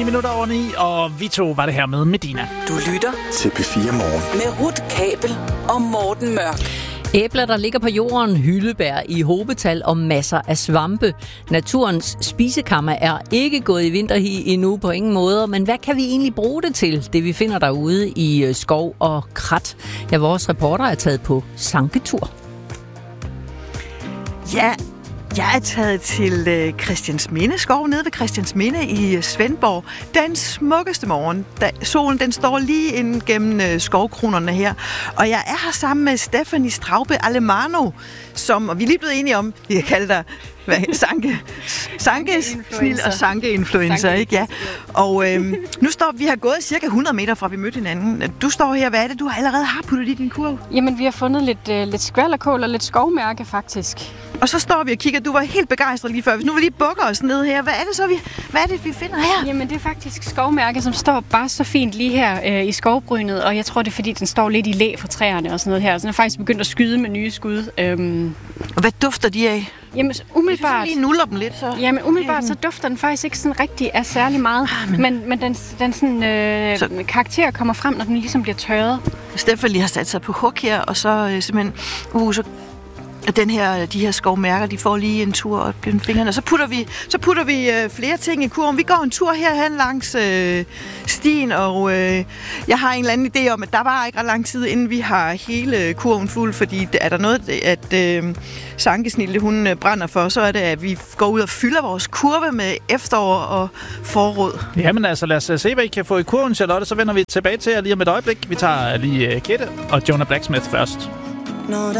minutter over 9, og vi to var det her med Medina. Du lytter til P4 Morgen med Ruth Kabel og Morten Mørk. Æbler, der ligger på jorden, hyldebær i hobetal og masser af svampe. Naturens spisekammer er ikke gået i vinterhi endnu på ingen måder, men hvad kan vi egentlig bruge det til, det vi finder derude i skov og krat? Ja, vores reporter er taget på sanketur. Ja, jeg er taget til Christiansminde skov nede ved Christiansminde i Svendborg. Den smukkeste morgen. Solen den står lige ind gennem skovkronerne her. Og jeg er her sammen med Stephanie Straube Alemano, og vi er lige blevet enige om, vi kan kalde dig Sanke-snil og Sanke-influencer, ikke? Ja. Og nu står vi har gået cirka 100 meter fra, vi mødte hinanden. Du står her, hvad er det, du allerede har puttet i din kurv? Jamen, vi har fundet lidt skvalderkål og lidt skovmærke, faktisk. Og så står vi og kigger. Du var helt begejstret lige før. Hvis nu vi lige bukker os ned her, hvad er det, vi finder her? Jamen, det er faktisk skovmærke, som står bare så fint lige her i skovbrynet. Og jeg tror, det er, fordi den står lidt i læ for træerne og sådan noget her. Så den er faktisk begyndt at skyde med nye skud. Og hvad dufter de af? Jamen, umiddelbart... Hvis vi lige nuller dem lidt, så... Jamen, umiddelbart så dufter den faktisk ikke sådan rigtig af særlig meget. Men den sådan, karakter kommer frem, når den ligesom bliver tørret. Stephanie har sat sig på hug her, og så simpelthen... de her skovmærker, de får lige en tur op gennem fingrene. Så putter vi flere ting i kurven. Vi går en tur herhen langs stien, og jeg har en eller anden idé om, at der var ikke ret lang tid, inden vi har hele kurven fuld, fordi er der noget, at Sankesnilde, hun brænder for, så er det, at vi går ud og fylder vores kurve med efterår og forråd. Jamen altså, lad os se, hvad I kan få i kurven, Charlotte. Så vender vi tilbage til jer lige om et øjeblik. Vi tager lige Kette og Jonah Blacksmith først.